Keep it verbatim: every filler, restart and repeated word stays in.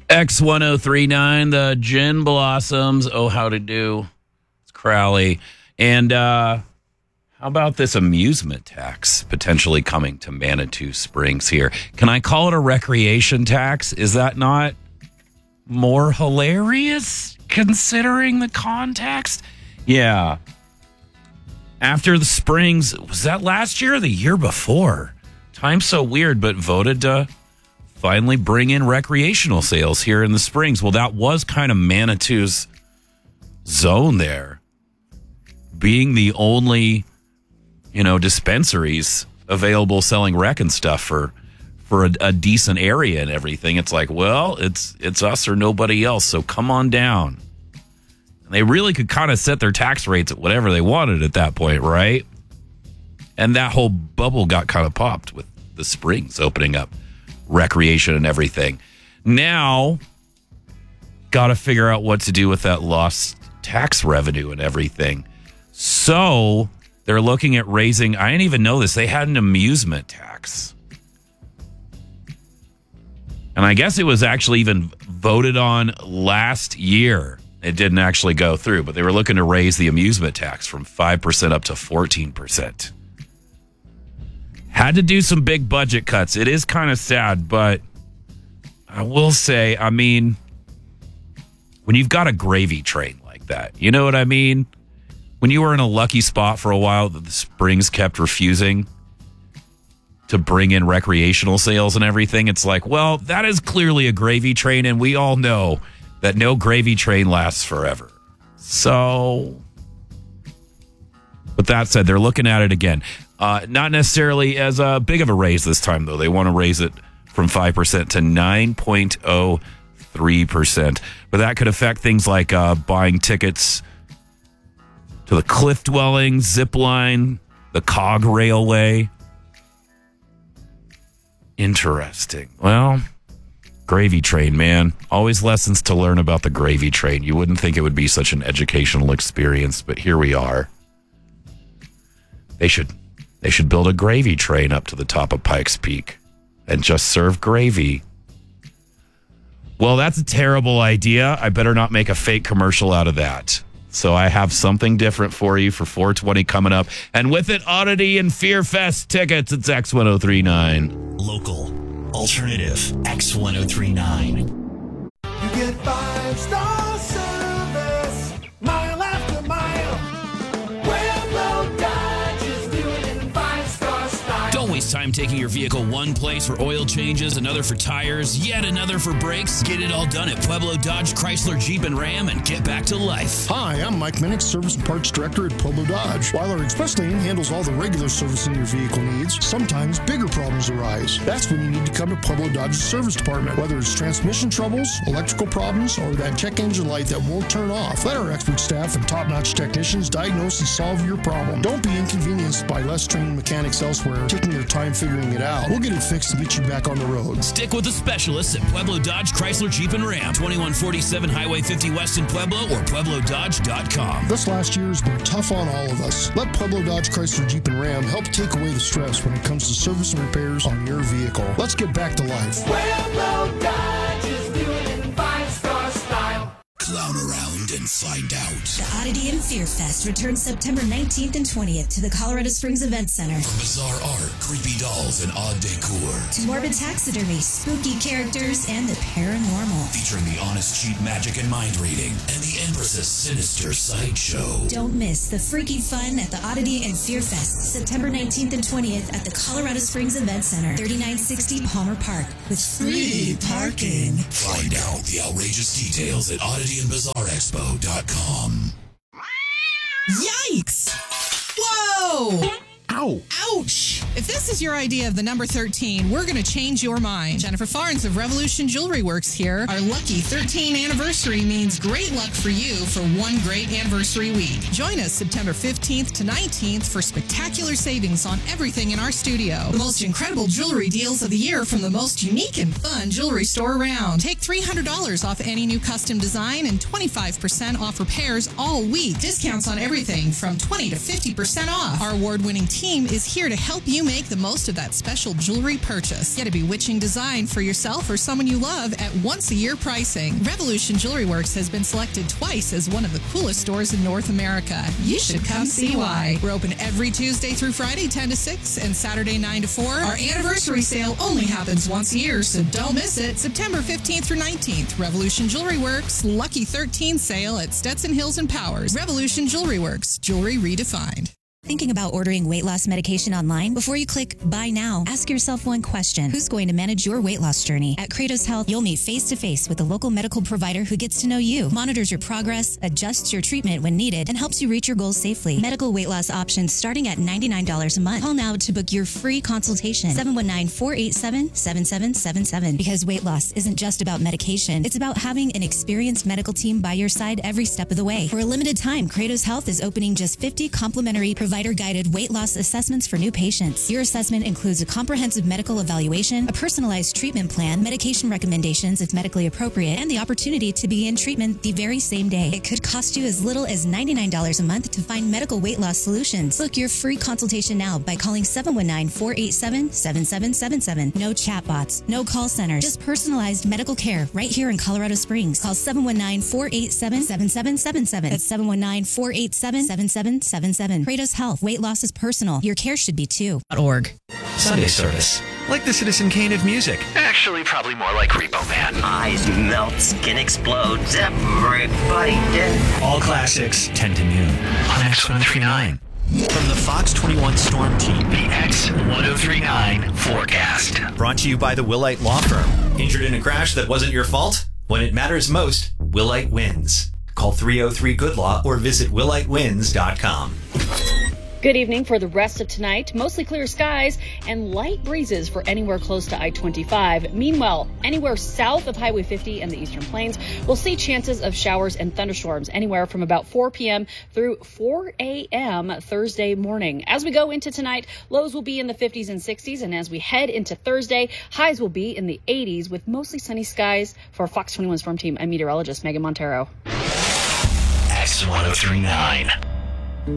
X ten thirty-nine, the Gin Blossoms. Oh, how to do. It's Crowley. And uh, how about this amusement tax potentially coming to Manitou Springs here? Can I call it a recreation tax? Is that not more hilarious considering the context? Yeah. After the Springs, was that last year or the year before? Time's so weird, but voted to finally bring in recreational sales here in the Springs. Well, that was kind of Manitou's zone there, being the only, you know, dispensaries available selling rec and stuff for for a, a decent area and everything. It's like, well, it's it's us or nobody else, so come on down. And they really could kind of set their tax rates at whatever they wanted at that point, right? And that whole bubble got kind of popped with the Springs opening up recreation and everything. Now, got to figure out what to do with that lost tax revenue and everything. So they're looking at raising, I didn't even know this, they had an amusement tax. And I guess it was actually even voted on last year. It didn't actually go through, but they were looking to raise the amusement tax from five percent up to fourteen percent. Had to do some big budget cuts. It is kind of sad, but I will say, I mean, when you've got a gravy train like that, you know what I mean? When you were in a lucky spot for a while that the Springs kept refusing to bring in recreational sales and everything, it's like, well, that is clearly a gravy train, and we all know that no gravy train lasts forever. So, with that said, they're looking at it again. Uh, not necessarily as uh, big of a raise this time, though. They want to raise it from five percent to nine point oh three percent. But that could affect things like uh, buying tickets to the Cliff Dwelling, Zip Line, the Cog Railway. Interesting. Well, gravy train, man. Always lessons to learn about the gravy train. You wouldn't think it would be such an educational experience, but here we are. They should... They should build a gravy train up to the top of Pikes Peak and just serve gravy. Well, that's a terrible idea. I better not make a fake commercial out of that. So I have something different for you for four twenty coming up. And with it, Oddity and Fear Fest tickets. It's X ten thirty-nine. Local, alternative, X ten thirty-nine. You get five-star service, mile after mile. Pueblo Dodge is doing it in five-star style. Don't waste time taking your vehicle one place for oil changes, another for tires, yet another for brakes. Get it all done at Pueblo Dodge, Chrysler, Jeep, and Ram and get back to life. Hi, I'm Mike Minnick, Service and Parts Director at Pueblo Dodge. While our express lane handles all the regular servicing your vehicle needs, sometimes bigger problems arise. That's when you need to come to Pueblo Dodge's service department. Whether it's transmission troubles, electrical problems, or that check engine light that won't turn off, let our expert staff and top-notch technicians diagnose and solve your problem. Don't be inconvenienced by less trained mechanics elsewhere taking their time figuring it out. We'll get it fixed and get you back on the road. Stick with the specialists at Pueblo Dodge, Chrysler, Jeep, and Ram. twenty-one forty-seven Highway fifty West in Pueblo or pueblo dodge dot com. This last year has been tough on all of us. Let Pueblo Dodge, Chrysler, Jeep, and Ram help take away the stress when it comes to service and repairs on your vehicle. Let's get back to life. Pueblo Dodge is doing it in five-star style. Clown around and find out. The Oddity and Fear Fest returns September nineteenth and twentieth to the Colorado Springs Event Center. From bizarre art, creepy dolls, and odd decor. To morbid taxidermy, spooky characters, and the paranormal. Featuring the honest cheap magic and mind reading, and the Empress's sinister sideshow. Don't miss the freaky fun at the Oddity and Fear Fest, September nineteenth and twentieth at the Colorado Springs Event Center, thirty-nine sixty Palmer Park, with free parking. Find out the outrageous details at oddity and bizarre expo dot com. Yikes! Whoa! Ow! Ouch! If this is your idea of the number thirteen, we're going to change your mind. Jennifer Farnes of Revolution Jewelry Works here. Our lucky thirteen anniversary means great luck for you for one great anniversary week. Join us September fifteenth to nineteenth for spectacular savings on everything in our studio. The most incredible jewelry deals of the year from the most unique and fun jewelry store around. Take three hundred dollars off any new custom design and twenty-five percent off repairs all week. Discounts on everything from twenty to fifty percent off. Our award-winning team is here to help you make the most of that special jewelry purchase. Get a bewitching design for yourself or someone you love at once-a-year pricing. Revolution Jewelry Works has been selected twice as one of the coolest stores in North America. You should come see why. We're open every Tuesday through Friday, ten to six, and Saturday, nine to four. Our anniversary sale only happens once a year, so don't miss it. September fifteenth through nineteenth, Revolution Jewelry Works, Lucky thirteen sale at Stetson Hills and Powers. Revolution Jewelry Works, jewelry redefined. Thinking about ordering weight loss medication online? Before you click buy now, ask yourself one question. Who's going to manage your weight loss journey? At Kratos Health, you'll meet face-to-face with a local medical provider who gets to know you, monitors your progress, adjusts your treatment when needed, and helps you reach your goals safely. Medical weight loss options starting at ninety-nine dollars a month. Call now to book your free consultation. seven one nine, four eight seven, seven seven seven seven. Because weight loss isn't just about medication. It's about having an experienced medical team by your side every step of the way. For a limited time, Kratos Health is opening just fifty complimentary provider-guided weight loss assessments for new patients. Your assessment includes a comprehensive medical evaluation, a personalized treatment plan, medication recommendations if medically appropriate, and the opportunity to begin treatment the very same day. It could cost you as little as ninety-nine dollars a month to find medical weight loss solutions. Book your free consultation now by calling seven one nine, four eight seven, seven seven seven seven. No chatbots, no call centers, just personalized medical care right here in Colorado Springs. Call seven one nine, four eight seven, seven seven seven seven. That's seven one nine, four eight seven, seven seven seven seven. Kratos Health. Weight loss is personal. Your care should be too. .org. Sunday service. Like the Citizen Kane of music. Actually, probably more like Repo Man. Eyes melt, skin explodes, everybody dead. All classics, ten to noon on X one thirty-nine. From the Fox twenty-one Storm Team, the X one thirty-nine forecast. Brought to you by the Willite Law Firm. Injured in a crash that wasn't your fault? When it matters most, Willite wins. Call three oh three good law or visit willite wins dot com. Good evening. For the rest of tonight, mostly clear skies and light breezes for anywhere close to I twenty-five. Meanwhile, anywhere south of Highway fifty and the Eastern Plains, we'll see chances of showers and thunderstorms anywhere from about four p.m. through four a.m. Thursday morning. As we go into tonight, lows will be in the fifties and sixties, and as we head into Thursday, highs will be in the eighties with mostly sunny skies. For Fox twenty-one Storm Team, I'm meteorologist Megan Montero. X one thirty-nine.